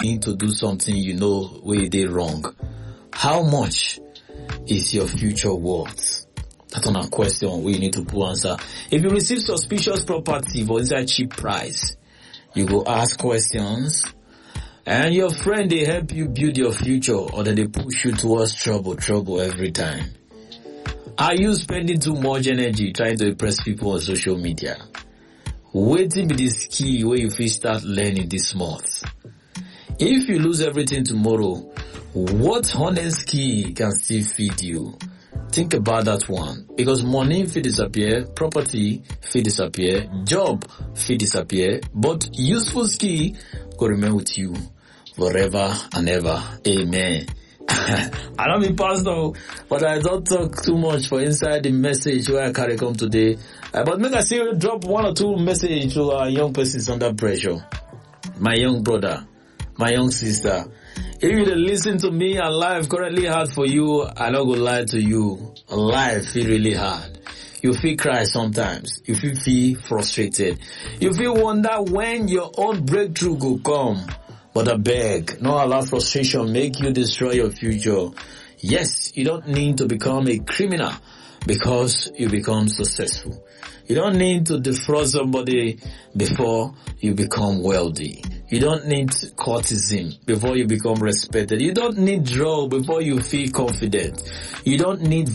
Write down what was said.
need to do something you know where they wrong. How much is your future worth? That's on a question we need to put answer. If you receive suspicious property for inside cheap price, you go ask questions, and your friend they help you build your future, or then they push you towards trouble every time. Are you spending too much energy trying to impress people on social media? Waiting be the skill where you feel start learning this month. If you lose everything tomorrow, what honest skill can still feed you? Think about that one. Because money will disappear, property will disappear, job will disappear, but useful skill will remain with you forever and ever. Amen. I don't be pastor, but I don't talk too much for inside the message where I carry come today. But make I still drop one or two message to our young persons under pressure. My young brother, my young sister. If you listen to me and life currently hard for you, I don't go lie to you. Life feel really hard. You feel cry sometimes. You feel frustrated. You feel wonder when your own breakthrough will come. But I beg, not allow frustration make you destroy your future. Yes, you don't need to become a criminal because you become successful. You don't need to defraud somebody before you become wealthy. You don't need courtesan before you become respected. You don't need drug before you feel confident. You don't need